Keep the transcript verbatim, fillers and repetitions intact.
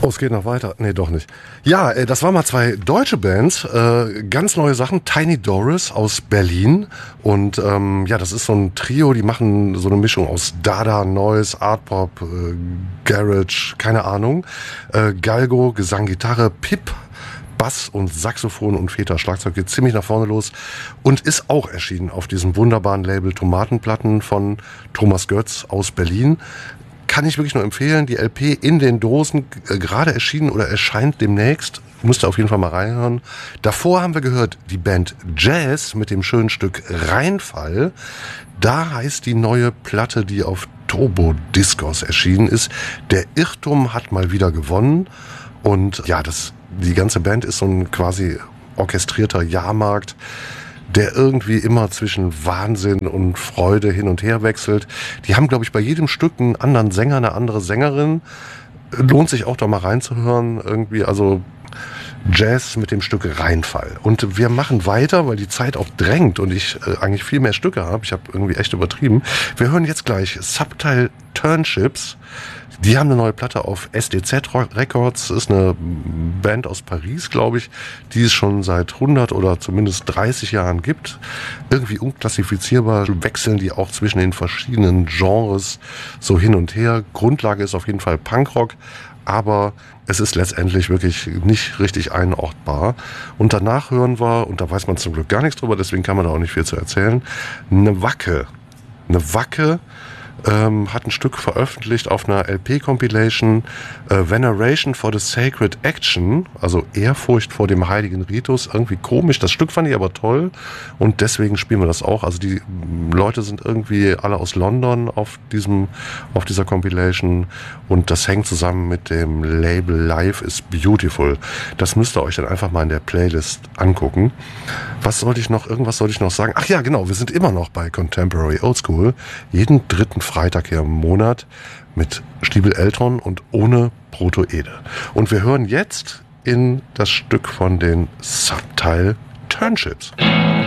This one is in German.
Oh, es geht noch weiter. Nee, doch nicht. Ja, äh, das waren mal zwei deutsche Bands, äh, ganz neue Sachen. Tiny Doris aus Berlin. Und ähm, ja, das ist so ein Trio, die machen so eine Mischung aus Dada, Noise, Art Pop, äh, Garage, keine Ahnung. Äh, Galgo, Gesang, Gitarre, Pip, Bass und Saxophon und Feta Schlagzeug geht ziemlich nach vorne los und ist auch erschienen auf diesem wunderbaren Label Tomatenplatten von Thomas Götz aus Berlin. Kann ich wirklich nur empfehlen, die L P in den Dosen, äh, gerade erschienen oder erscheint demnächst, müsst ihr auf jeden Fall mal reinhören. Davor haben wir gehört die Band Jazz mit dem schönen Stück Rheinfall. Da heißt die neue Platte, die auf Turbo Discos erschienen ist, Der Irrtum hat mal wieder gewonnen. Und ja, das, die ganze Band ist so ein quasi orchestrierter Jahrmarkt, der irgendwie immer zwischen Wahnsinn und Freude hin und her wechselt. Die haben, glaube ich, bei jedem Stück einen anderen Sänger, eine andere Sängerin. Lohnt sich auch da mal reinzuhören. Irgendwie, also Jazz mit dem Stück Rheinfall. Und wir machen weiter, weil die Zeit auch drängt und ich äh, eigentlich viel mehr Stücke habe. Ich habe irgendwie echt übertrieben. Wir hören jetzt gleich Subtile Turnships. Die haben eine neue Platte auf S D Z Records. Ist eine Band aus Paris, glaube ich, die es schon seit hundert oder zumindest dreißig Jahren gibt. Irgendwie unklassifizierbar, wechseln die auch zwischen den verschiedenen Genres so hin und her. Grundlage ist auf jeden Fall Punkrock, aber es ist letztendlich wirklich nicht richtig einordbar. Und danach hören wir, und da weiß man zum Glück gar nichts drüber, deswegen kann man da auch nicht viel zu erzählen, eine Wacke. Eine Wacke ähm, hat ein Stück veröffentlicht auf einer L P-Compilation, äh, Veneration for the Sacred Action, also Ehrfurcht vor dem heiligen Ritus. Irgendwie komisch, das Stück fand ich aber toll und deswegen spielen wir das auch. Also die Leute sind irgendwie alle aus London auf diesem, auf dieser Compilation und das hängt zusammen mit dem Label Life is Beautiful. Das müsst ihr euch dann einfach mal in der Playlist angucken. Was sollte ich noch, irgendwas sollte ich noch sagen? Ach ja, genau, wir sind immer noch bei Contemporary Old School. Jeden dritten Freitag hier im Monat mit Stiebel Elton und ohne Proto-Ede. Und wir hören jetzt in das Stück von den Subtile Turnships.